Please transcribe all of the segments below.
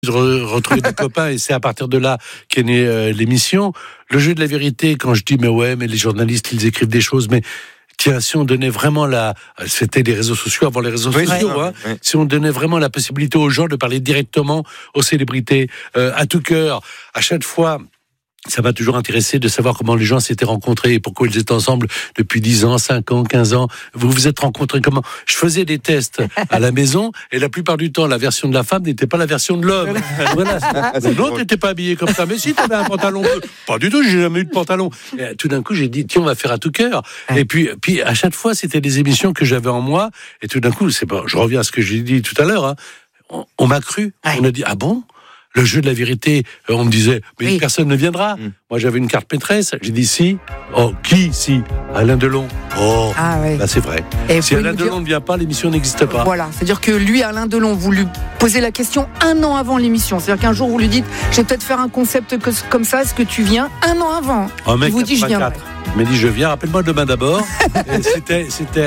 retrouver des copains et c'est à partir de là qu'est née l'émission. Le jeu de la vérité, quand je dis mais les journalistes ils écrivent des choses, mais tiens, si on donnait vraiment c'était les réseaux sociaux avant les réseaux sociaux, si on donnait vraiment la possibilité aux gens de parler directement aux célébrités, à tout cœur, à chaque fois. Ça m'a toujours intéressé de savoir comment les gens s'étaient rencontrés et pourquoi ils étaient ensemble depuis 10 ans, 5 ans, 15 ans. Vous vous êtes rencontrés comment? Je faisais des tests à la maison et la plupart du temps, la version de la femme n'était pas la version de l'homme. Voilà. L'autre n'était pas habillé comme ça. Mais si, t'avais un pantalon bleu. Pas du tout, j'ai jamais eu de pantalon. Et tout d'un coup, j'ai dit, tiens, on va faire à tout cœur. Et puis, à chaque fois, c'était des émissions que j'avais en moi. Et tout d'un coup, je reviens à ce que j'ai dit tout à l'heure, on m'a cru. On a dit, ah bon? Le jeu de la vérité, on me disait, mais personne ne viendra. Moi, j'avais une carte maîtresse. J'ai dit, si. Oh, qui, si? Alain Delon. Oh, là, c'est vrai. Et si Alain Delon ne vient pas, l'émission n'existe pas. Voilà. C'est-à-dire que lui, Alain Delon, vous lui posez la question 1 an avant l'émission. C'est-à-dire qu'un jour, vous lui dites, je vais peut-être faire un concept comme ça. Est-ce que tu viens 1 an avant? Il vous dit, je viendrai. Il m'a dit, je viens, rappelle-moi demain d'abord. C'était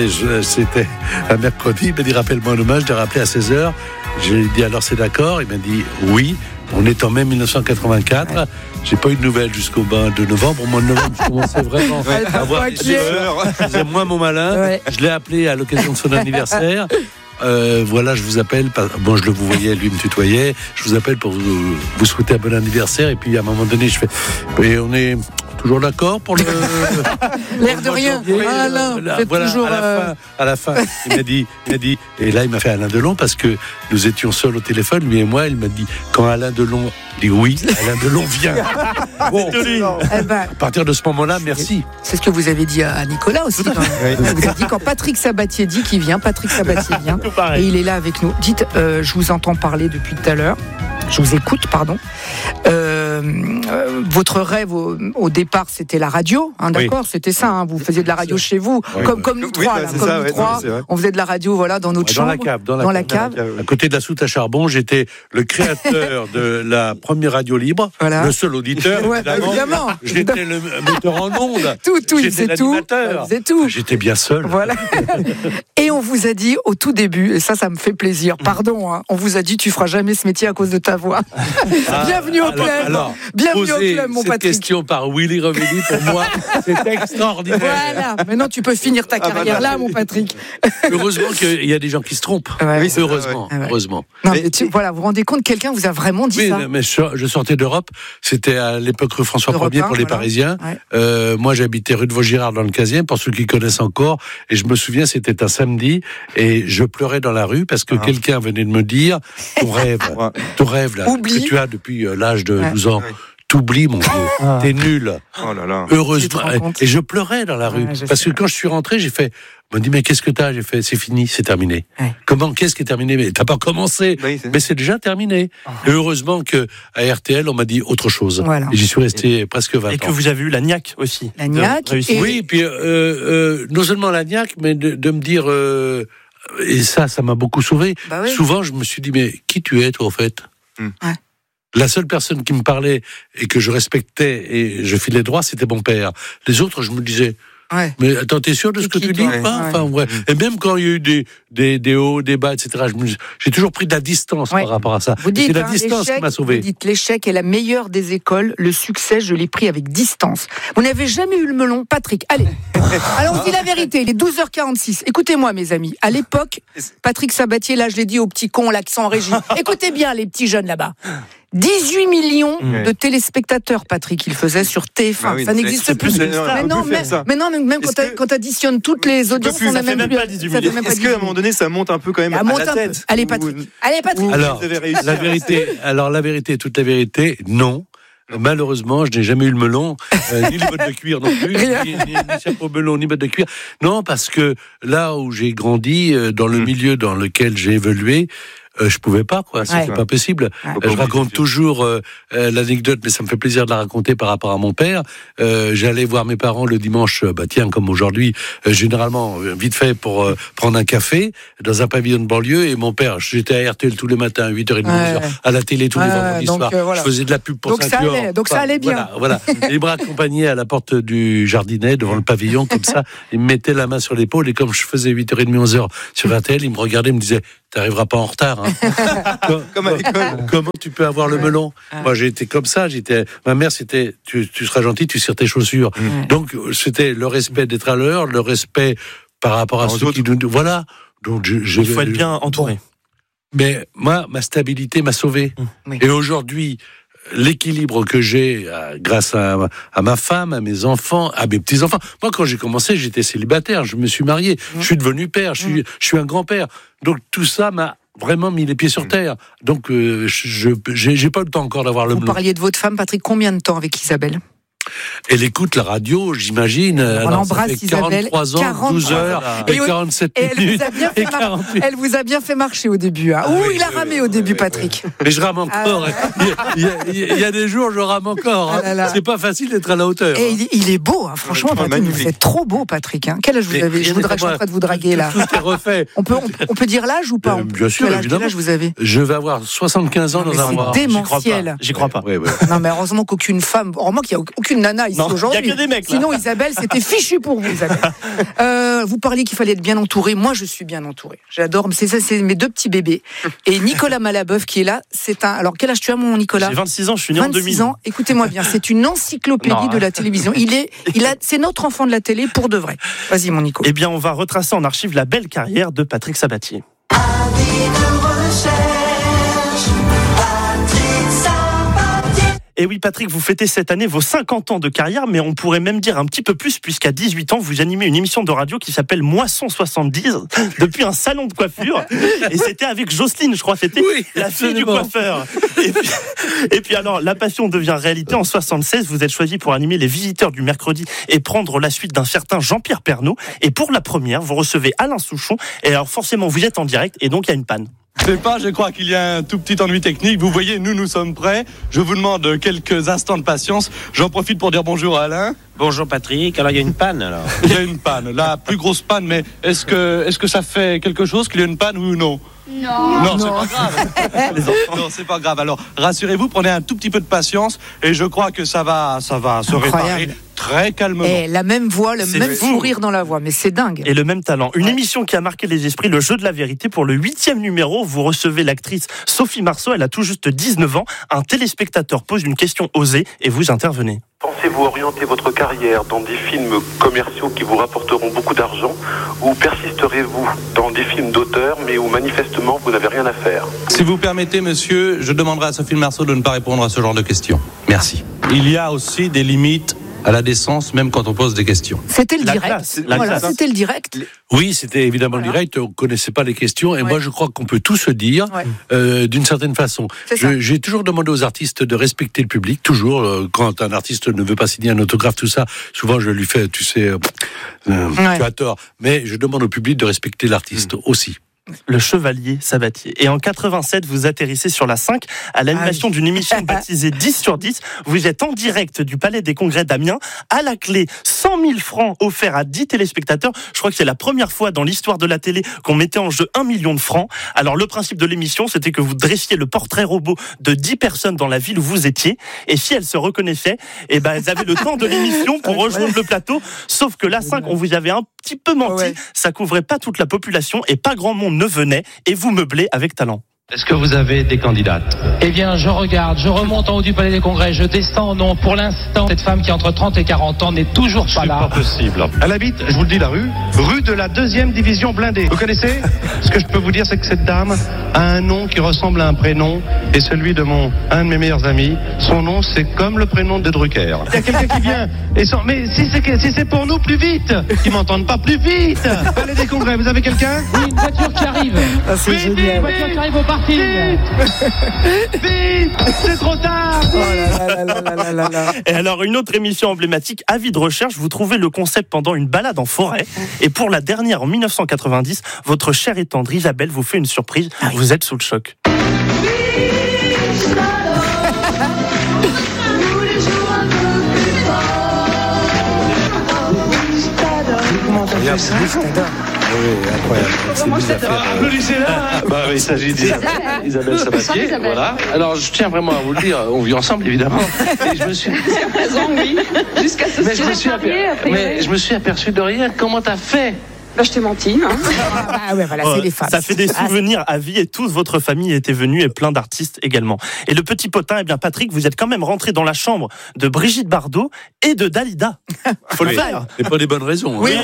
un mercredi. Il m'a dit, rappelle-moi demain. Je l'ai rappelé à 16h. J'ai dit, alors c'est d'accord? Il m'a dit, oui. On est en mai 1984. J'ai pas eu de nouvelles jusqu'au mois de novembre. Au mois de novembre, je commençais vraiment à avoir des sueurs. Je faisais moins mon malin. Je l'ai appelé à l'occasion de son anniversaire. Voilà, je vous appelle. Bon, je le vous voyais, lui me tutoyait. Je vous appelle pour vous souhaiter un bon anniversaire. Et puis à un moment donné, je fais. Et on est toujours d'accord pour le. L'air de rien. Alain, voilà, toujours. À la fin, il m'a dit. Et là, il m'a fait Alain Delon parce que nous étions seuls au téléphone, lui et moi. Il m'a dit quand Alain Delon dit oui, Alain Delon vient. Bon, à partir de ce moment-là, merci. C'est ce que vous avez dit à Nicolas aussi. Vous avez dit quand Patrick Sabatier dit qu'il vient, Patrick Sabatier vient. Et il est là avec nous. Dites, je vous entends parler depuis tout à l'heure. Je vous écoute, pardon. Votre rêve au départ, c'était la radio, d'accord? C'était ça, vous faisiez de la radio chez vous, comme nous trois. On faisait de la radio, voilà, dans notre chambre, dans la cave. À côté de la soute à charbon, j'étais le créateur de la première radio libre, le seul auditeur, évidemment. J'étais le metteur en ondes. J'étais l'animateur. J'étais bien seul. Voilà. Et on vous a dit au tout début, et ça me fait plaisir, pardon, on vous a dit, tu feras jamais ce métier à cause de ta voix. Bienvenue au club. Bienvenue au club, mon Patrick. Cette question par Willy Revelli, pour moi, c'est extraordinaire. Voilà. Maintenant, tu peux finir ta carrière là, mon Patrick. Heureusement qu'il y a des gens qui se trompent. Heureusement. Non, mais voilà, vous vous rendez compte, quelqu'un vous a vraiment dit ça. Mais je sortais d'Europe. C'était à l'époque rue François Ier pour les Parisiens. Moi, j'habitais rue de Vaugirard dans le 15e, pour ceux qui connaissent encore. Et je me souviens, c'était un samedi, et je pleurais dans la rue parce que quelqu'un venait de me dire, ton rêve là, que tu as depuis l'âge de 12 ans. T'oublies, mon vieux, t'es nul. Oh là là. Heureusement. Et je pleurais dans la rue. Parce que quand je suis rentré, j'ai fait, on m'a dit, mais qu'est-ce que t'as? J'ai fait, c'est fini, c'est terminé. Comment, qu'est-ce qui est terminé? Mais t'as pas commencé. Mais c'est déjà terminé. Et heureusement que à RTL, on m'a dit autre chose. Voilà. Et j'y suis resté presque 20 ans. Et que vous avez eu la niaque aussi. La niaque. Oui, puis non seulement la niaque, mais de me dire, et ça m'a beaucoup sauvé. Souvent, je me suis dit, mais qui tu es, toi, en fait? La seule personne qui me parlait et que je respectais et je filais droit, c'était mon père. Les autres, je me disais, mais attends, t'es sûr de ce que tu dis? Et même quand il y a eu des hauts, des bas, etc., j'ai toujours pris de la distance par rapport à ça. C'est la distance qui m'a sauvé. Vous dites, l'échec est la meilleure des écoles, le succès, je l'ai pris avec distance. Vous n'avez jamais eu le melon, Patrick, allez. Alors, on dit la vérité, il est 12h46. Écoutez-moi, mes amis, à l'époque, Patrick Sabatier, là, je l'ai dit aux petits cons, là, qui sont en régie. Écoutez bien, les petits jeunes là-bas. 18 millions de téléspectateurs, Patrick, il faisait sur TF1. Ça n'existe plus. Mais non, même quand t'additionnes toutes les audiences, on n'a même plus. Est-ce qu'à un moment donné, ça monte un peu quand même à la tête? Allez, Patrick. Alors, la vérité, toute la vérité, non. Malheureusement, je n'ai jamais eu le melon, ni les bottes de cuir non plus, ni chapeau melon, ni bottes de cuir. Non, parce que là où j'ai grandi, dans le milieu dans lequel j'ai évolué, je pouvais pas, quoi. C'est pas possible. Je raconte toujours l'anecdote, mais ça me fait plaisir de la raconter par rapport à mon père. J'allais voir mes parents le dimanche, comme aujourd'hui, généralement, vite fait pour prendre un café dans un pavillon de banlieue. Et mon père, j'étais à RTL tous les matins, 8h30, 9h, à la télé tous les vendredis soirs. Je faisais de la pub pour Saint-Cloud. Donc ça allait bien. Voilà. Il me raccompagnait à la porte du jardinet, devant le pavillon, comme ça. Il me mettait la main sur l'épaule. Et comme je faisais 8h30, 11h sur RTL, il me regardait, il me disait, t'arriveras pas en retard. Hein. Comme à l'école. Comment tu peux avoir le melon ? Moi, j'ai été comme ça. Ma mère, c'était, tu seras gentil, tu cires tes chaussures. Donc, c'était le respect d'être à l'heure, le respect par rapport à ceux qui nous... Voilà. Donc, il faut être bien entouré. Mais moi, ma stabilité m'a sauvé. Et aujourd'hui, l'équilibre que j'ai grâce à ma femme, à mes enfants, à mes petits-enfants. Moi, quand j'ai commencé, j'étais célibataire, je me suis marié, je suis devenu père, je suis un grand-père. Donc tout ça m'a vraiment mis les pieds sur terre. Donc j'ai pas le temps encore d'avoir le melon. Vous parliez de votre femme, Patrick, combien de temps avec Isabelle ? Elle écoute la radio, j'imagine. On embrasse ça fait 43 Isabelle, ans, 12 heures et 47 minutes. Elle vous a bien fait marcher au début. Hein. Il a ramé au début, Patrick. Mais je rame encore. Il y a des jours, je rame encore. Hein. C'est pas facile d'être à la hauteur. Et il est beau, hein. Franchement, Patrick, vous êtes trop beau, Patrick. Hein. Quel âge vous avez ? Je suis en train de vous draguer, là. Tout est refait. On peut dire l'âge ou pas ? Bien sûr, évidemment. Quel âge vous avez ? Je vais avoir 75 ans dans un mois. C'est démentiel. J'y crois pas. Non, mais heureusement qu'aucune femme... Heureusement qu'il n'y a aucune nana ici aujourd'hui. Il n'y a que des mecs, là. Sinon, Isabelle, c'était fichu pour vous, Isabelle. Vous parliez qu'il fallait être bien entouré. Moi, je suis bien entouré. J'adore. C'est mes deux petits bébés. Et Nicolas Malabeuf qui est là, c'est un... Alors, quel âge tu as, mon Nicolas ? J'ai 26 ans, je suis né en 2000. 26 ans, écoutez-moi bien, c'est une encyclopédie de la télévision. C'est notre enfant de la télé pour de vrai. Vas-y, mon Nico. Eh bien, on va retracer en archive la belle carrière de Patrick Sabatier. Et oui, Patrick, vous fêtez cette année vos 50 ans de carrière, mais on pourrait même dire un petit peu plus, puisqu'à 18 ans, vous animez une émission de radio qui s'appelle Moisson 70, depuis un salon de coiffure. Et c'était avec Jocelyne, je crois, c'était la fille du coiffeur. Et puis alors, la passion devient réalité. En 76, vous êtes choisi pour animer les visiteurs du mercredi et prendre la suite d'un certain Jean-Pierre Pernaut. Et pour la première, vous recevez Alain Souchon. Et alors, forcément, vous êtes en direct, et donc il y a une panne. Je crois qu'il y a un tout petit ennui technique. Vous voyez, nous sommes prêts. Je vous demande quelques instants de patience. J'en profite pour dire bonjour à Alain. Bonjour Patrick. Alors il y a une panne alors. Il y a une panne, la plus grosse panne. Mais est-ce que ça fait quelque chose qu'il y ait une panne ou non ? Non, c'est pas grave. Non, c'est pas grave. Alors, rassurez-vous, prenez un tout petit peu de patience et je crois que ça va se réparer très calmement. Et la même voix, le même sourire dans la voix, mais c'est dingue. Et le même talent. Une émission qui a marqué les esprits, le jeu de la vérité. Pour le 8e numéro, vous recevez l'actrice Sophie Marceau. Elle a tout juste 19 ans. Un téléspectateur pose une question osée et vous intervenez. Pensez-vous orienter votre carrière dans des films commerciaux qui vous rapporteront beaucoup d'argent ou persisterez-vous dans des films d'auteur mais où manifestement vous n'avez rien à faire ? Si vous permettez, monsieur, je demanderai à Sophie Marceau de ne pas répondre à ce genre de questions. Merci. Il y a aussi des limites à la décence, même quand on pose des questions. C'était le direct. C'était le direct. Oui, c'était évidemment le direct. On ne connaissait pas les questions. Et moi, je crois qu'on peut tout se dire d'une certaine façon. J'ai toujours demandé aux artistes de respecter le public. Toujours, quand un artiste ne veut pas signer un autographe, tout ça, souvent je lui fais, tu sais, tu as tort. Mais je demande au public de respecter l'artiste aussi. Le chevalier Sabatier. Et en 87, vous atterrissez sur la 5 à l'animation d'une émission baptisée 10 sur 10. Vous êtes en direct du Palais des Congrès d'Amiens. À la clé, 100 000 francs offerts à 10 téléspectateurs. Je crois que c'est la première fois dans l'histoire de la télé qu'on mettait en jeu 1 million de francs. Alors, le principe de l'émission, c'était que vous dressiez le portrait robot de 10 personnes dans la ville où vous étiez. Et si elles se reconnaissaient, elles avaient le temps de l'émission pour rejoindre le plateau. Sauf que la 5, on vous avait un petit peu menti. Ça couvrait pas toute la population et pas grand monde ne venait, et vous meublez avec talent. Est-ce que vous avez des candidates ? Eh bien, je regarde, je remonte en haut du Palais des Congrès, je descends, non, pour l'instant, cette femme qui a entre 30 et 40 ans n'est toujours pas là. C'est pas possible. Elle habite, je vous le dis, la rue de la 2e division blindée. Vous connaissez ? Ce que je peux vous dire, c'est que cette dame a un nom qui ressemble à un prénom, et celui de un de mes meilleurs amis, son nom, c'est comme le prénom de Drucker. Il y a quelqu'un qui vient, mais si c'est pour nous, plus vite. Ils m'entendent pas, plus vite. Palais des Congrès, vous avez quelqu'un ? Oui, une voiture qui arrive. C'est génial. Une voiture qui arrive au parking. Vite, c'est trop tard. Et alors, une autre émission emblématique, Avis de recherche, vous trouvez le concept pendant une balade en forêt. Et pour la dernière, en 1990, votre chère et tendre Isabelle vous fait une surprise. Vous êtes sous le choc. Oui, incroyable. Bah, il s'agit d'Isabelle Sabatier, voilà. Alors, je tiens vraiment à vous le dire, on vit ensemble, évidemment. Et je me suis... Jusqu'à présent, oui. Jusqu'à ce Mais je me suis aperçu de rien. Comment t'as fait Je t'ai menti. Hein. C'est les femmes. Ça fait des souvenirs à vie et toute votre famille était venue et plein d'artistes également. Et le petit potin, Patrick, vous êtes quand même rentré dans la chambre de Brigitte Bardot et de Dalida. Faut le faire. Et pour des bonnes raisons. Oui.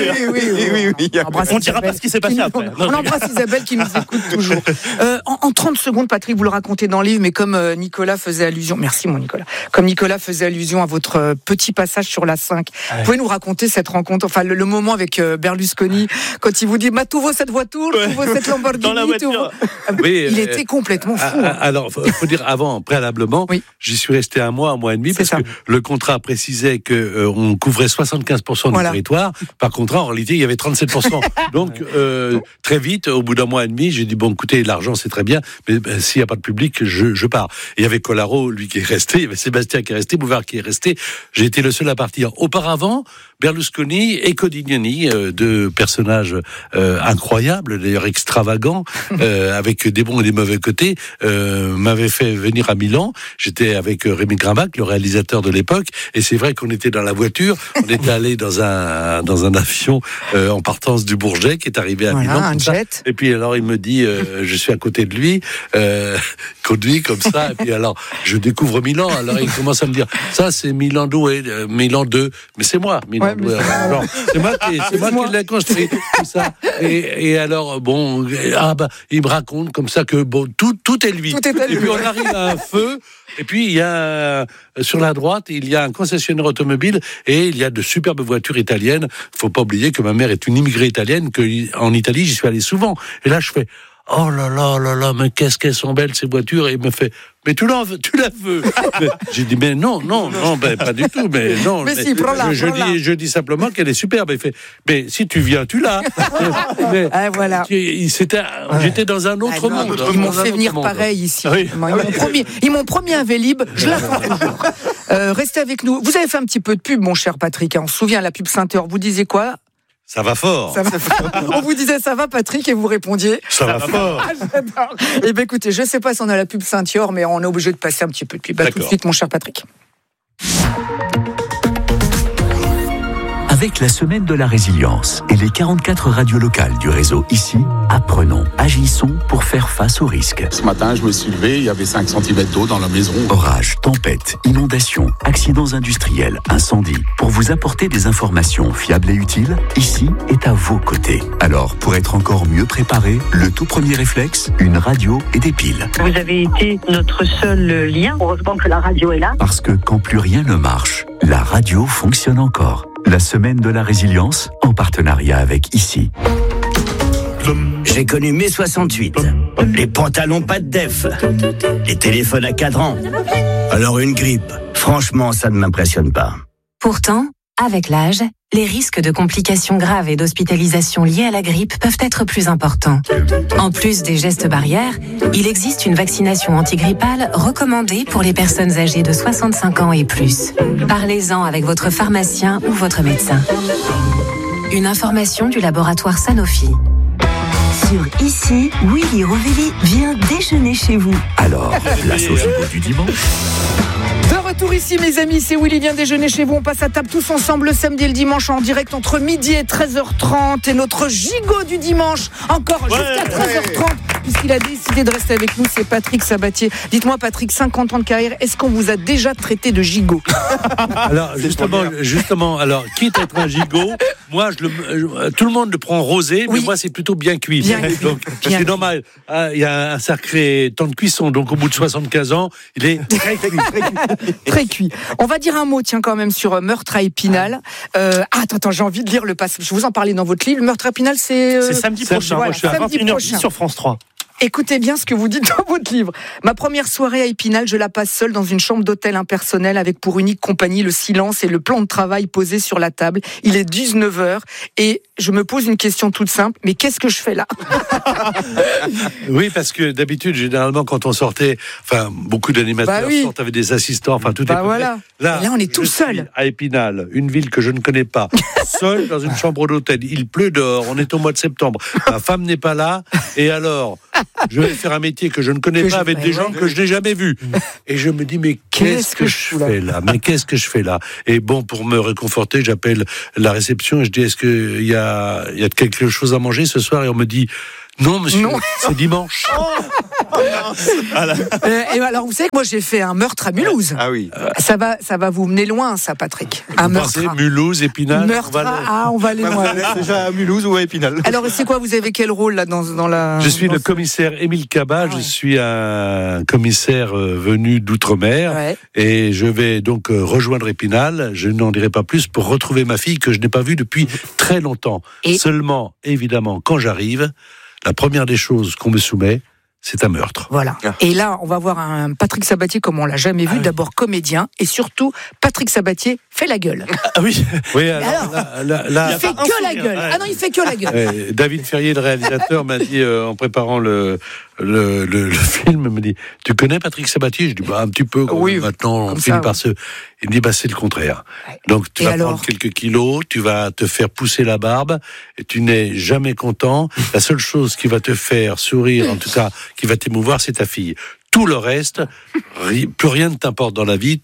On dira pas ce qui s'est passé après. On embrasse Isabelle qui nous écoute toujours. En 30 secondes, Patrick, vous le racontez dans le livre, mais comme Nicolas faisait allusion, merci mon Nicolas, comme Nicolas faisait allusion à votre petit passage sur la 5, vous pouvez nous raconter cette rencontre, enfin le moment avec Berlusconi, quand il vous dit tout vaut cette voiture, tout vaut cette Lamborghini, dans la voiture. Il était complètement fou. Alors, faut dire préalablement, j'y suis resté un mois et demi, parce que le contrat précisait que on couvrait 75% du territoire. Par contre, en réalité, il y avait 37%. Donc, très vite, au bout d'un mois et demi, j'ai dit écoutez, l'argent c'est très bien, mais s'il n'y a pas de public, je pars. Et il y avait Collaro, lui qui est resté, il y avait Sébastien qui est resté, Bouvard qui est resté. J'ai été le seul à partir. Auparavant, Berlusconi et Codignani, deux personnages incroyables, d'ailleurs extravagants, avec des bons et des mauvais côtés, m'avaient fait venir à Milan. J'étais avec Rémi Grimbach, le réalisateur de l'époque, et c'est vrai qu'on était dans la voiture, on était allé dans un avion en partance du Bourget qui est arrivé à Milan. Un jet. Et puis alors il me dit, je suis à côté de lui, conduit comme ça, et puis alors je découvre Milan, alors il commence à me dire, ça c'est Milan 2, Milan 2, mais c'est moi, Milan 2. Alors, c'est moi qui l'ai construit, tout ça. Et alors, il me raconte comme ça que tout est lui. Et puis on arrive à un feu, et puis il y a, sur la droite, il y a un concessionnaire automobile, et il y a de superbes voitures italiennes. Faut pas oublier que ma mère est une immigrée italienne, qu'en Italie, j'y suis allé souvent. Et là, je fais, oh là là, mais qu'est-ce qu'elles sont belles ces voitures. Et il me fait, mais tu la veux. J'ai dit, mais non, pas du tout, mais non. Mais si, prends-la. Je dis simplement qu'elle est superbe. Il fait, mais si tu viens, tu l'as. Voilà. J'étais dans un autre monde. Ils m'ont fait venir pareil ici. Oui. Ils m'ont promis un Vélib, je l'attends toujours. Restez avec nous. Vous avez fait un petit peu de pub, mon cher Patrick. On se souvient, la pub Saint-Heure, vous disiez quoi ? Ça va fort. On vous disait ça va, Patrick, et vous répondiez ça va fort. J'adore. Eh bien écoutez, je ne sais pas si on a la pub Saint-Heure, mais on est obligé de passer un petit peu de pub. Tout de suite, mon cher Patrick. Avec la semaine de la résilience et les 44 radios locales du réseau ici, apprenons, agissons pour faire face aux risques. Ce matin, je me suis levé, il y avait 5 cm d'eau dans la maison. Orages, tempêtes, inondations, accidents industriels, incendies. Pour vous apporter des informations fiables et utiles, ici est à vos côtés. Alors, pour être encore mieux préparé, le tout premier réflexe, une radio et des piles. Vous avez été notre seul lien. Heureusement que la radio est là. Parce que quand plus rien ne marche, la radio fonctionne encore. La semaine de la résilience, en partenariat avec ICI. J'ai connu mai 68. Les pantalons pas de def. Les téléphones à cadran. Alors une grippe, franchement, ça ne m'impressionne pas. Pourtant, avec l'âge, les risques de complications graves et d'hospitalisation liées à la grippe peuvent être plus importants. En plus des gestes barrières, il existe une vaccination antigrippale recommandée pour les personnes âgées de 65 ans et plus. Parlez-en avec votre pharmacien ou votre médecin. Une information du laboratoire Sanofi. Sur ICI, Willy Rovelli vient déjeuner chez vous. Alors, place au gigot du dimanche. De retour ici, mes amis, c'est Willy vient déjeuner chez vous. On passe à table tous ensemble le samedi et le dimanche en direct entre midi et 13h30. Et notre gigot du dimanche, encore jusqu'à 13h30, puisqu'il a décidé de rester avec nous, c'est Patrick Sabatier. Dites-moi, Patrick, 50 ans de carrière, est-ce qu'on vous a déjà traité de gigot ? Alors, justement, alors, quitte à être un gigot, moi, tout le monde le prend rosé, mais moi, c'est plutôt bien cuit. Donc, c'est normal. Il y a un sacré temps de cuisson, donc au bout de 75 ans, il est très cuit. Très cuit. On va dire un mot, tiens, quand même, sur Meurtre à Épinal. Attends, j'ai envie de lire le passage. Je vous en parlais dans votre livre. Meurtre à Épinal, c'est samedi prochain. Voilà, à 21h10 sur France 3. Écoutez bien ce que vous dites dans votre livre. Ma première soirée à Épinal, je la passe seule dans une chambre d'hôtel impersonnelle avec pour unique compagnie le silence et le plan de travail posé sur la table. Il est 19h et je me pose une question toute simple. Mais qu'est-ce que je fais là ? Oui, parce que d'habitude, généralement, quand on sortait, beaucoup d'animateurs sortent avec des assistants, tout est voilà. Là, on est tout seul. À Épinal, une ville que je ne connais pas, seul dans une chambre d'hôtel. Il pleut dehors, on est au mois de septembre. Ma femme n'est pas là, et alors, je vais faire un métier que je ne connais pas avec des gens que je n'ai jamais vus. Et je me dis, mais qu'est-ce que je fais là ? Mais qu'est-ce que je fais là ? Et bon, pour me réconforter, j'appelle la réception et je dis, est-ce qu'il y a quelque chose à manger ce soir ? Et on me dit, non, monsieur, non. C'est dimanche. Voilà. Et alors, vous savez que moi, j'ai fait un meurtre à Mulhouse. Ah oui. Ça va vous mener loin, ça, Patrick. Un meurtre. Mulhouse, Épinal. On va aller loin. Déjà à Mulhouse ou à Épinal. Alors, c'est quoi ? Vous avez quel rôle là dans la... Je suis le commissaire Émile Cabat. Je suis un commissaire venu d'outre-mer. Ouais. Et je vais donc rejoindre Épinal. Je n'en dirai pas plus pour retrouver ma fille que je n'ai pas vue depuis très longtemps. Seulement, évidemment, quand j'arrive, la première des choses qu'on me soumet, c'est un meurtre. Voilà. Et là, on va voir un Patrick Sabatier comme on l'a jamais vu. D'abord comédien et surtout, Patrick Sabatier fait la gueule. Ah oui. Oui. Alors, il fait que la gueule. Ah non, il fait que la gueule. David Ferrier, le réalisateur, m'a dit en préparant le film, me dit, tu connais Patrick Sabatier ? Je dis, un petit peu. Oui. Maintenant, on finit par se. Il me dit, c'est le contraire. Ouais. Donc, tu vas prendre quelques kilos, tu vas te faire pousser la barbe, et tu n'es jamais content. La seule chose qui va te faire sourire, en tout cas, qui va t'émouvoir, c'est ta fille. Tout le reste, plus rien ne t'importe dans la vie.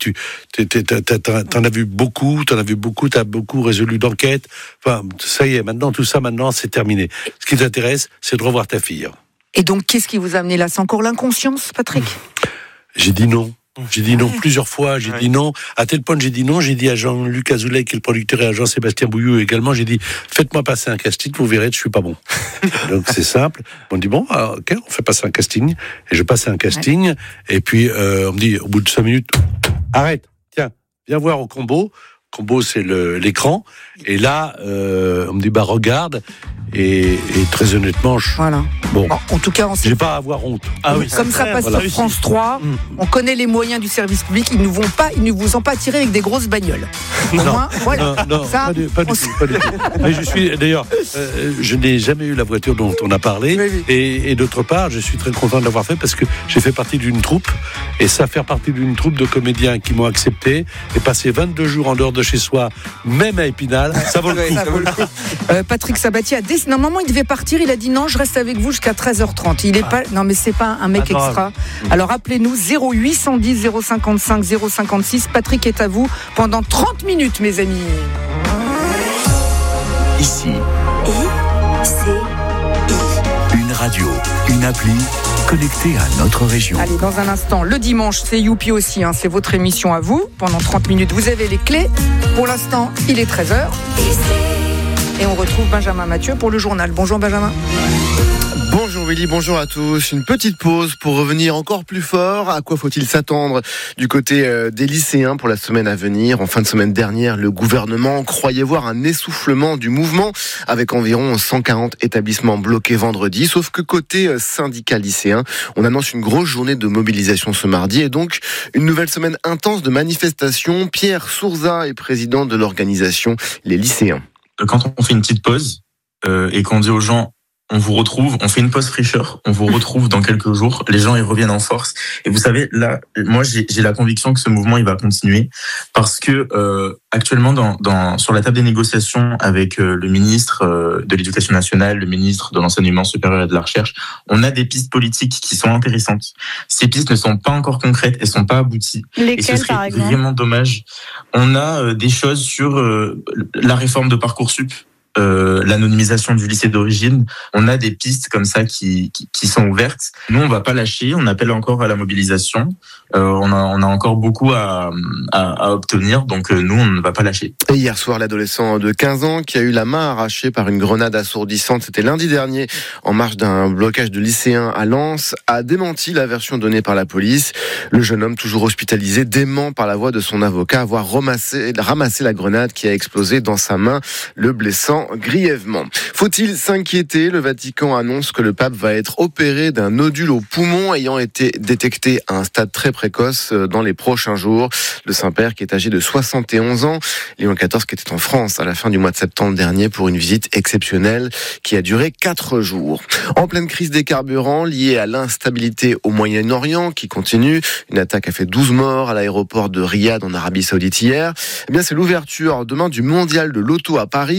T'en as vu beaucoup, t'as beaucoup résolu d'enquêtes. Enfin, ça y est, tout ça, c'est terminé. Ce qui t'intéresse, c'est de revoir ta fille. Et donc, qu'est-ce qui vous a amené là ? C'est encore l'inconscience, Patrick ? J'ai dit non. J'ai dit non plusieurs fois, j'ai dit non. À tel point que j'ai dit non, j'ai dit à Jean-Luc Azoulay, qui est le producteur, et à Jean-Sébastien Bouillou également, j'ai dit, faites-moi passer un casting, vous verrez, je suis pas bon. Donc c'est simple. On dit, bon, alors, ok, on fait passer un casting. Et je passe un casting, et puis on me dit, au bout de 5 minutes, arrête, tiens, viens voir au combo. Combo, c'est l'écran. Et là, on me dit, regarde. Et très honnêtement, voilà. Bon, en tout cas, j'ai pas à avoir honte. Ah oui, comme ça passe sur France 3, on connaît les moyens du service public. Ils ne vous ont pas tiré avec des grosses bagnoles. Non, voilà. Non, ça, pas du tout. Mais je suis d'ailleurs, je n'ai jamais eu la voiture dont on a parlé, et d'autre part, je suis très content de l'avoir fait parce que j'ai fait partie d'une troupe, et ça, faire partie d'une troupe de comédiens qui m'ont accepté et passer 22 jours en dehors de chez soi, même à Épinal, ça vaut le coup. Patrick Sabatier a normalement il devait partir, il a dit non, je reste avec vous jusqu'à 13h30. Il est pas, non mais c'est pas un mec extra. Alors appelez-nous 0810 055 056. Patrick est à vous pendant 30 minutes, mes amis. Ici, une radio, une appli connectée à notre région. Allez, dans un instant, le dimanche, c'est Youpi aussi, c'est votre émission à vous. Pendant 30 minutes, vous avez les clés. Pour l'instant, il est 13h. Et on retrouve Benjamin Mathieu pour le journal. Bonjour Benjamin. Bonjour Willy, bonjour à tous. Une petite pause pour revenir encore plus fort. À quoi faut-il s'attendre du côté des lycéens pour la semaine à venir ? En fin de semaine dernière, le gouvernement croyait voir un essoufflement du mouvement avec environ 140 établissements bloqués vendredi. Sauf que côté syndicat lycéen, on annonce une grosse journée de mobilisation ce mardi et donc une nouvelle semaine intense de manifestations. Pierre Sourza est président de l'organisation Les Lycéens. Quand on fait une petite pause et qu'on dit aux gens on vous retrouve, on fait une pause fraîcheur, on vous retrouve dans quelques jours, les gens ils reviennent en force. Et vous savez, là, moi j'ai la conviction que ce mouvement il va continuer parce que actuellement sur la table des négociations avec le ministre de l'Éducation nationale, le ministre de l'Enseignement supérieur et de la Recherche, on a des pistes politiques qui sont intéressantes. Ces pistes ne sont pas encore concrètes, elles sont pas abouties. Lesquelles, et ce serait par exemple ? vraiment dommage. On a des choses sur la réforme de Parcoursup. L'anonymisation du lycée d'origine, on a des pistes comme ça qui sont ouvertes. Nous, on va pas lâcher, on appelle encore à la mobilisation. On a encore beaucoup à obtenir, donc nous, on ne va pas lâcher. Et hier soir, l'adolescent de 15 ans qui a eu la main arrachée par une grenade assourdissante, c'était lundi dernier, en marge d'un blocage de lycéens à Lens, a démenti la version donnée par la police. Le jeune homme, toujours hospitalisé, dément par la voix de son avocat avoir ramassé la grenade qui a explosé dans sa main, le blessant grièvement. Faut-il s'inquiéter ? Le Vatican annonce que le pape va être opéré d'un nodule au poumon ayant été détecté à un stade très précoce dans les prochains jours. Le Saint-Père, qui est âgé de 71 ans, Léon XIV, qui était en France à la fin du mois de septembre dernier pour une visite exceptionnelle qui a duré 4 jours. En pleine crise des carburants liée à l'instabilité au Moyen-Orient qui continue, une attaque a fait 12 morts à l'aéroport de Riyad en Arabie Saoudite hier. Eh bien, c'est l'ouverture demain du mondial de l'auto à Paris. Et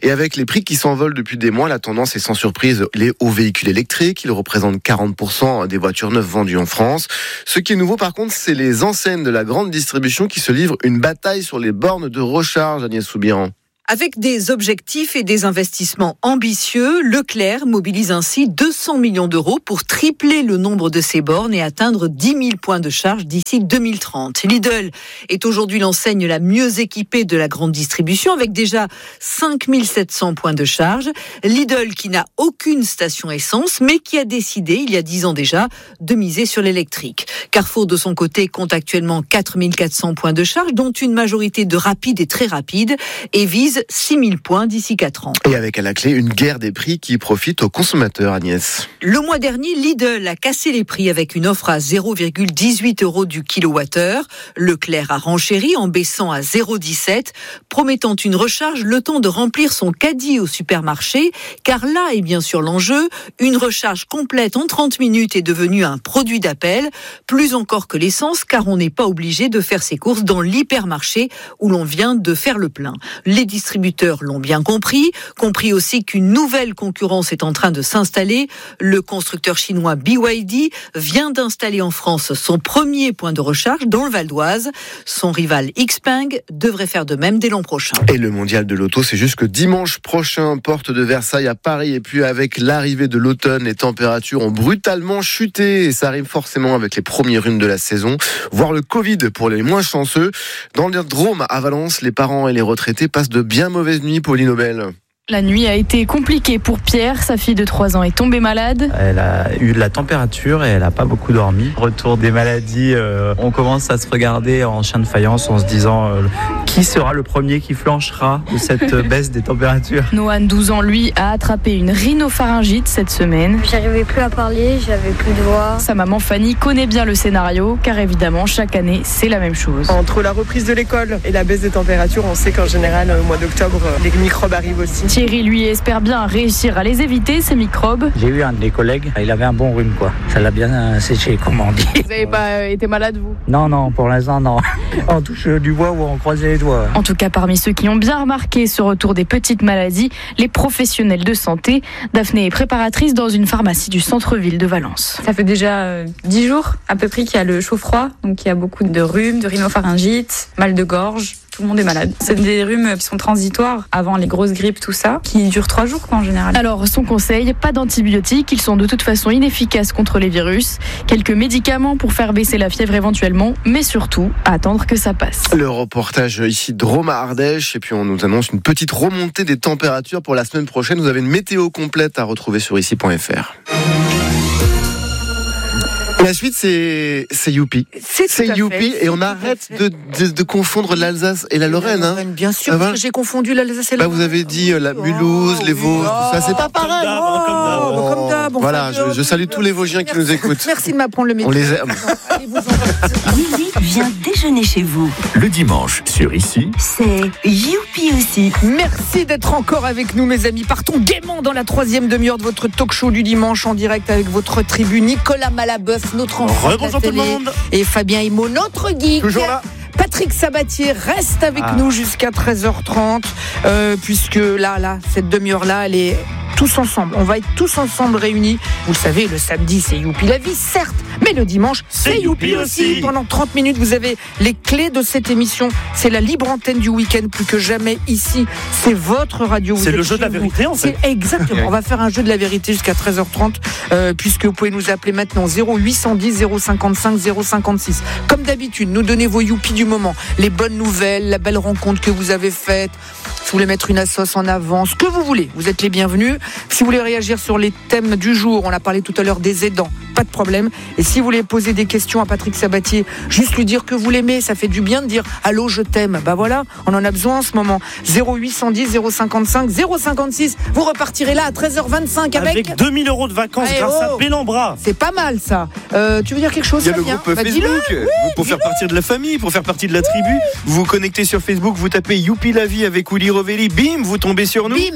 Et avec les prix qui s'envolent depuis des mois, la tendance est sans surprise aux véhicules électriques. Ils représentent 40% des voitures neuves vendues en France. Ce qui est nouveau par contre, c'est les enseignes de la grande distribution qui se livrent une bataille sur les bornes de recharge, Agnès Soubiran. Avec des objectifs et des investissements ambitieux, Leclerc mobilise ainsi 200 millions d'euros pour tripler le nombre de ses bornes et atteindre 10 000 points de charge d'ici 2030. Lidl est aujourd'hui l'enseigne la mieux équipée de la grande distribution avec déjà 5 700 points de charge. Lidl qui n'a aucune station essence mais qui a décidé, il y a 10 ans déjà, de miser sur l'électrique. Carrefour de son côté compte actuellement 4 400 points de charge dont une majorité de rapides et très rapides et vise 6 000 points d'ici 4 ans. Et avec à la clé une guerre des prix qui profite aux consommateurs, Agnès. Le mois dernier, Lidl a cassé les prix avec une offre à 0,18 € du kilowattheure. Leclerc a renchéri en baissant à 0,17, promettant une recharge le temps de remplir son caddie au supermarché, car là est bien sûr l'enjeu. Une recharge complète en 30 minutes est devenue un produit d'appel, plus encore que l'essence, car on n'est pas obligé de faire ses courses dans l'hypermarché où l'on vient de faire le plein. Les distributeurs l'ont bien compris aussi qu'une nouvelle concurrence est en train de s'installer. Le constructeur chinois BYD vient d'installer en France son premier point de recharge dans le Val d'Oise. Son rival Xpeng devrait faire de même dès l'an prochain. Et le mondial de l'auto, c'est jusque dimanche prochain, porte de Versailles à Paris. Et puis avec l'arrivée de l'automne, les températures ont brutalement chuté. Et ça arrive forcément avec les premiers rhumes de la saison, voire le Covid pour les moins chanceux. Dans le Drôme à Valence, les parents et les retraités passent de bien mauvaises nuits, Pauline Aubel. La nuit a été compliquée pour Pierre. Sa fille de 3 ans est tombée malade. Elle a eu de la température et elle n'a pas beaucoup dormi. Retour des maladies, on commence à se regarder en chien de faïence en se disant qui sera le premier qui flanchera de cette baisse des températures. Nohan, 12 ans, lui, a attrapé une rhinopharyngite cette semaine. J'arrivais plus à parler, j'avais plus de voix. Sa maman Fanny connaît bien le scénario car évidemment chaque année c'est la même chose. Entre la reprise de l'école et la baisse des températures, on sait qu'en général au mois d'octobre les microbes arrivent aussi. Thierry, lui, espère bien réussir à les éviter, ces microbes. J'ai eu un de mes collègues, il avait un bon rhume, quoi. Ça l'a bien séché, comme on dit. Vous n'avez pas été malade, vous ? Non, pour l'instant, non. On touche du bois ou on croise les doigts. En tout cas, parmi ceux qui ont bien remarqué ce retour des petites maladies, les professionnels de santé. Daphné est préparatrice dans une pharmacie du centre-ville de Valence. Ça fait déjà 10 jours à peu près qu'il y a le chaud-froid, donc il y a beaucoup de rhumes, de rhinopharyngite, mal de gorge. Tout le monde est malade. C'est des rhumes qui sont transitoires avant les grosses grippes, tout ça, qui durent 3 jours en général. Alors, son conseil, pas d'antibiotiques, ils sont de toute façon inefficaces contre les virus. Quelques médicaments pour faire baisser la fièvre éventuellement, mais surtout, attendre que ça passe. Le reportage ici de Drôme à Ardèche, et puis on nous annonce une petite remontée des températures pour la semaine prochaine. Vous avez une météo complète à retrouver sur ici.fr. La suite, c'est Youpi. C'est Youpi, et on arrête de confondre l'Alsace et la Lorraine. Hein. Bien sûr, parce que j'ai confondu l'Alsace et la Lorraine. Vous avez dit la Mulhouse, les Vosges, tout ça, c'est pas pareil. Comme d'hab. Voilà, je salue tous les Vosgiens qui nous écoutent. Merci de m'apprendre le métier. On les aime. Willy vient déjeuner chez vous. Le dimanche, sur Ici, c'est Youpi aussi. Merci d'être encore avec nous, mes amis. Partons gaiement dans la 3e demi-heure de votre talk show du dimanche en direct avec votre tribu Nicolas Malabeuf, notre enfant de la télé, et Fabien Himot, notre geek. Toujours là. Patrick Sabatier reste avec nous jusqu'à 13h30, puisque là, cette demi-heure-là, elle est tous ensemble. On va être tous ensemble réunis. Vous le savez, le samedi, c'est Youpi la vie, certes, mais le dimanche, c'est Youpi aussi. Pendant 30 minutes, vous avez les clés de cette émission. C'est la libre antenne du week-end, plus que jamais ici. C'est votre radio. C'est le jeu de la vérité, en fait. Exactement. On va faire un jeu de la vérité jusqu'à 13h30, puisque vous pouvez nous appeler maintenant 0810 055 056. Comme d'habitude, nous donnez vos Youpi du moment, les bonnes nouvelles, la belle rencontre que vous avez faite. Si vous voulez mettre une sauce en avant, ce que vous voulez, vous êtes les bienvenus. Si vous voulez réagir sur les thèmes du jour, on a parlé tout à l'heure des aidants, pas de problème. Et si vous voulez poser des questions à Patrick Sabatier, juste lui dire que vous l'aimez, ça fait du bien de dire allô, je t'aime. Bah voilà, on en a besoin en ce moment. 0810 055 056. Vous repartirez là à 13h25 avec 2000 € de vacances grâce à Bellambra. C'est pas mal ça. Tu veux dire quelque chose? Il y a le groupe Facebook pour faire partir de la famille, pour faire partie de la tribu. Vous vous connectez sur Facebook, vous tapez Youpi la vie avec Willy Rovelli, bim, vous tombez sur nous. Bim.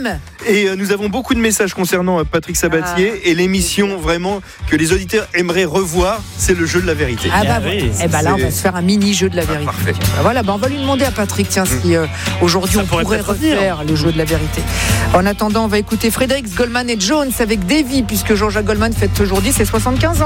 Et nous avons beaucoup de messages concernant Patrick Sabatier et l'émission vraiment que les auditeurs aimeraient revoir, c'est le jeu de la vérité. Ah bah là, on va se faire un mini jeu de la vérité. Parfait. Voilà, on va lui demander à Patrick, tiens, si aujourd'hui on pourrait refaire le jeu de la vérité. En attendant, on va écouter Fredericks, Goldman et Jones avec Davy, puisque Jean-Jacques Goldman fête aujourd'hui ses 75 ans.